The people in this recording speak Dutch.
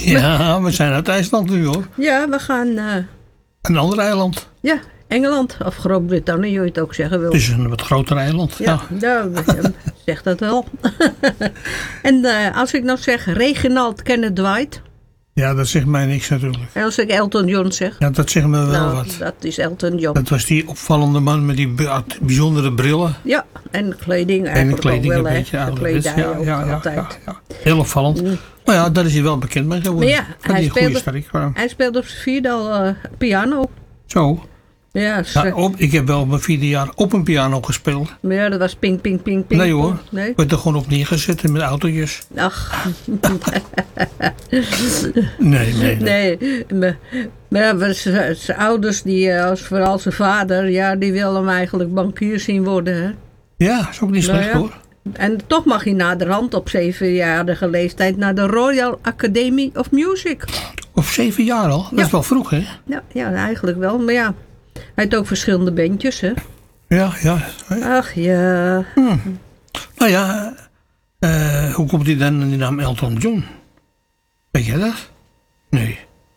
Ja, we zijn uit IJsland nu hoor. Ja, we gaan... Een ander eiland. Ja, Engeland of Groot-Brittannië, je het ook zeggen wil. Het is een wat groter eiland. Ja. Zegt dat wel. En als ik nou zeg Reginald Kenneth Dwight. Ja, dat zegt mij niks natuurlijk. En als ik Elton John zeg. Ja, dat zegt me wel wat. Dat is Elton John. Dat was die opvallende man met die bijzondere brillen. Ja, en kleding En de kleding ook wel, een beetje ouderwets. altijd. Ja. Heel opvallend. Maar ja, daar is hij wel bekend mee geworden. Maar ja, hij speelde op zijn 4e al piano. Zo. Ja, ik heb wel op mijn 4e jaar op een piano gespeeld. Maar ja, dat was ping, ping, ping, ping. Nee hoor, nee? werd er gewoon op neergezet met autootjes. Ach. Nee. Maar zijn ouders, vooral zijn vader, ja, die wilden hem eigenlijk bankier zien worden. Hè? Ja, is ook niet slecht hoor. En toch mag hij naderhand op 7-jarige leeftijd naar de Royal Academy of Music. Op 7 jaar al? Dat is wel vroeg hè? Ja, eigenlijk wel. Maar ja, hij heeft ook verschillende bandjes hè. Ja. Ach ja. Nou ja, hoe komt hij dan aan die naam Elton John? Weet jij dat? Nee.